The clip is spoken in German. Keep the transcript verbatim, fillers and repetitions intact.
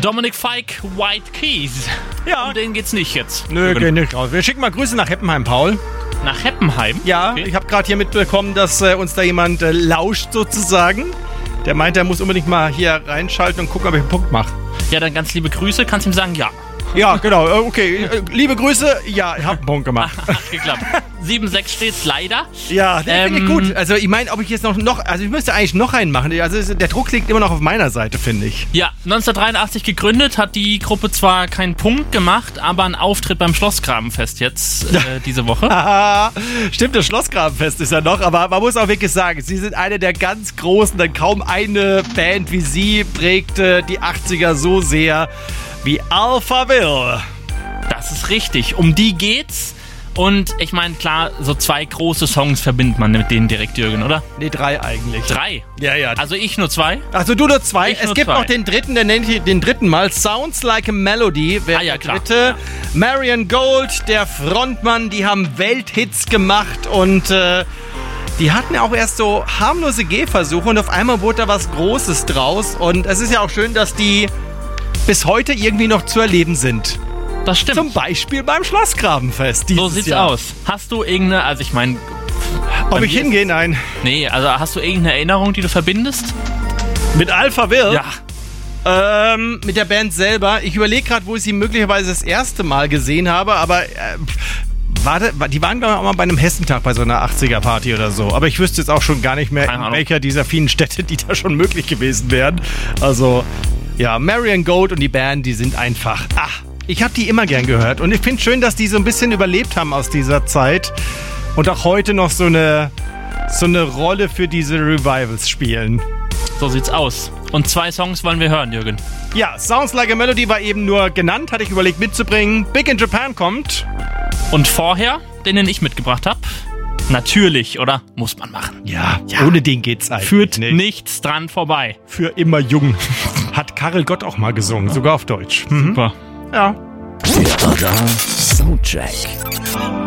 Dominic Fike, White Keys. Ja. Um den geht's nicht jetzt. Nö, geht nicht raus. Wir schicken mal Grüße nach Heppenheim, Paul. Nach Heppenheim? Ja, Okay. ich habe gerade hier mitbekommen, dass äh, uns da jemand äh, lauscht sozusagen. Der meint, er muss unbedingt mal hier reinschalten und gucken, ob ich einen Punkt mache. Ja, dann ganz liebe Grüße. Kannst ihm sagen, ja. Ja, genau. äh, Okay, äh, liebe Grüße. Ja, ich habe einen Punkt gemacht. Hat geklappt. sieben sechs steht's leider. Ja, den Ähm, finde ich gut. Also ich meine, ob ich jetzt noch, noch, also ich müsste eigentlich noch einen machen. Also es- der Druck liegt immer noch auf meiner Seite, finde ich. Ja, neunzehnhundertdreiundachtzig gegründet, hat die Gruppe zwar keinen Punkt gemacht, aber einen Auftritt beim Schlossgrabenfest jetzt äh, diese Woche. Haha, stimmt, das Schlossgrabenfest ist ja noch, aber man muss auch wirklich sagen, sie sind eine der ganz großen, denn kaum eine Band wie sie prägte die achtziger so sehr wie Alphaville. Das ist richtig. Um die geht's. Und ich meine, klar, so zwei große Songs verbindet man mit denen direkt, Jürgen, oder? Nee, drei eigentlich. Drei. Ja, ja. Also ich nur zwei. Also du nur zwei. Ich es nur gibt zwei. noch den dritten, der nennt ich den dritten mal. Sounds Like a Melody wäre Ah ja, der klar. dritte. Marion Gold, der Frontmann, die haben Welthits gemacht und äh, die hatten auch erst so harmlose Gehversuche und auf einmal wurde da was Großes draus. Und es ist ja auch schön, dass die bis heute irgendwie noch zu erleben sind. Das stimmt. Zum Beispiel beim Schlossgrabenfest. So dieses sieht's Jahr. aus. Hast du irgendeine, also ich meine... Ob ich hingehe? Nein. Nee, also hast du irgendeine Erinnerung, die du verbindest? Mit Alphaville? Ja. Ähm, mit der Band selber. Ich überlege gerade, wo ich sie möglicherweise das erste Mal gesehen habe, aber äh, warte, die waren glaube ich auch mal bei einem Hessentag bei so einer achtziger-Party oder so. Aber ich wüsste jetzt auch schon gar nicht mehr, Keine in Ahnung. welcher dieser vielen Städte, die da schon möglich gewesen wären. Also, ja, Marion Gold und die Band, die sind einfach... Ach, ich habe die immer gern gehört. Und ich finde schön, dass die so ein bisschen überlebt haben aus dieser Zeit und auch heute noch so eine, so eine Rolle für diese Revivals spielen. So sieht's aus. Und zwei Songs wollen wir hören, Jürgen. Ja, Sounds Like a Melody war eben nur genannt, hatte ich überlegt mitzubringen. Big in Japan kommt. Und vorher, den, den ich mitgebracht habe, natürlich, oder? Muss man machen. Ja, ohne den geht's eigentlich Führt nicht. nichts dran vorbei. Für immer jung. Hat Karel Gott auch mal gesungen, sogar auf Deutsch. Mhm. Super. Ja. Der Radar Soundcheck.